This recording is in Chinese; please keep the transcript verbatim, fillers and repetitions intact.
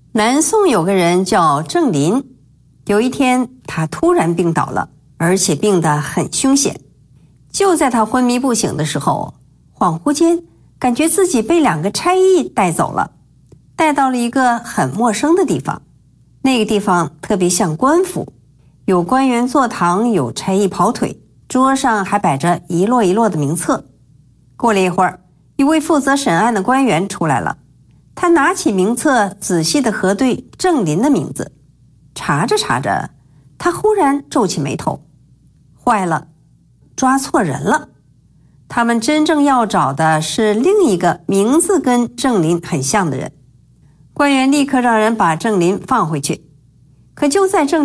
南宋有个人叫郑林，有一天他突然病倒了，而且病得很凶险。就在他昏迷不醒的时候，恍惚间感觉自己被两个差役带走了，带到了一个很陌生的地方。那个地方特别像官府，有官员坐堂，有差役跑腿，桌上还摆着一摞一摞的名册。过了一会儿，一位负责审案的官员出来了，他拿起名册仔细地核对郑林的名字，查着查着，他忽然皱起眉头，坏了，抓错人了。他们真正要找的是另一个名字跟郑林很像的人。官员立刻让人把郑林放回去，可就在郑